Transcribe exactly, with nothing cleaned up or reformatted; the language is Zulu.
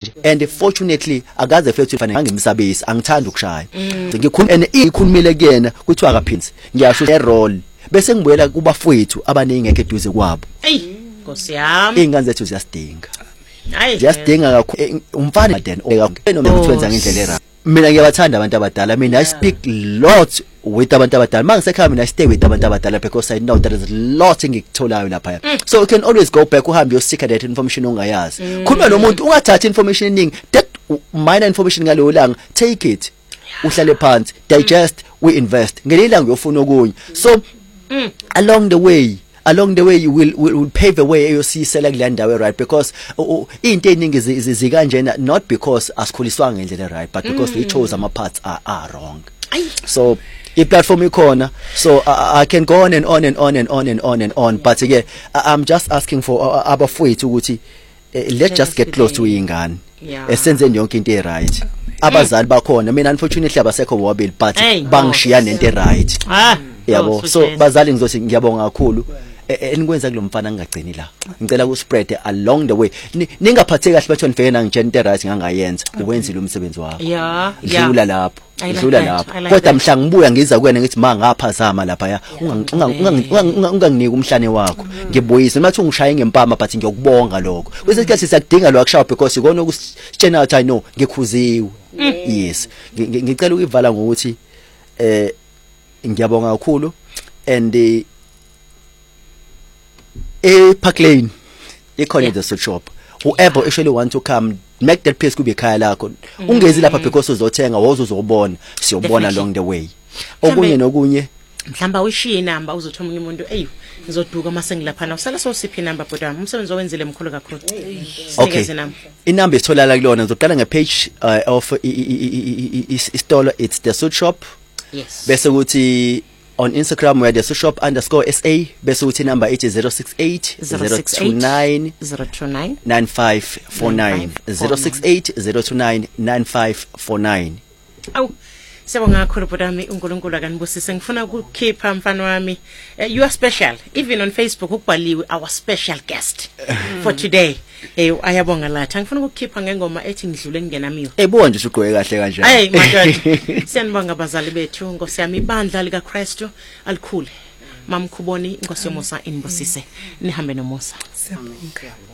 manje and fortunately akaze fethu fanele ngimsabisi angithanda ukushaya ngikhuluma and ikhulumile kuyena kuthi akaphinzi ngiyasho e role bese ngibuyela kubafowethu abaningi ngeke eduze kwabo hey Nkosi yami ingane zethu ziyasidinga hayi ziyasidinga kakhulu umfana then noma ukwenza ngendlela era mina ngiyabathanda abantu abadala. I mean I speak lot with abantu abadala mangisekhaya mina I stay with abantu abadala because I know there is a lot engikutholayo lapha so you can always go back uhambe uyosika that information ongayazi khuluma nomuntu ungathatha information eningi that minor information ngaleyo langa take it uhlale phansi digest we invest ngelilanga uyofuna okunye so mm. along the way along the way you will will, will pave the way eyosisela kulandawe right because into eningi zikanjena not because asikhuliswa ngendlela right but because we chose ama parts are, are wrong so I platform ikhona so I, I can go on and on and on and on and on and on but again I'm just asking for uh, abafowethu ukuthi uh, let's just get close to ingane esenze yonke into e right abazali bakhona mina unfortunately abasekho wobile but bangishiya nento e right ah yabo so bazali ngizothi ngiyabonga kakhulu enikwenza kulomfana ngingagcini la ngicela ku spread along the way ningaphatheki kahle bathi ngifike nangitshela into right ngangayenza ukwenzile umsebenzi wakho yeah idlula lapho idlula lapho kodwa mhla ngibuya ngiza kuwena ngithi ma ngaphazama lapha ya unganginiki umhlane wakho ngibuyise mathi ungishaya ngempama but ngiyokubonga lokho kwesikhathi siyakudinga lo akushawa because ikona ukusitshena ukuthi I know ngikhuziwe yes ngicela ukuyivala ngokuthi eh ngiyabonga kakhulu and e Park Lane ikhona yeah. The suit shop whoever actually want to come make that place kube ekhaya lakho ungezi lapha because uzothenga wozo uzobona siyobona along the way okunye nokunye mhlamba wishiye inamba uzothoma umunye umuntu hey ngizoduka mase ngilapha usala so siphi inamba bhodwa umsebenzi owenzile mkhulu kakhulu okay inamba itholala kulona ngizoqala ngepage uh, of istolo it's the suit shop yes bese ukuthi on Instagram we are the shop underscore sa bese uthi number eight zero six eight zero two nine zero two nine nine five four nine zero six eight zero two nine nine five four nine. Aw siyabonga kakhulu bhodami uNkulunkulu akanibusise ngifuna ukukhipha mfana wami uh, you are special even on Facebook ukubhaliwe our special guest for today eh ayabonga latha ngifuna ukukhipha ngengoma ethi ngidlule ngena miyo ebuwa nje ugqoke kahle kanjani hey madodana siyanibonga abazali bethu Nkosi yami ibandla lika Kristu alikhule mamkhuboni Nkosi yomusa inibusise nihambe nomusa.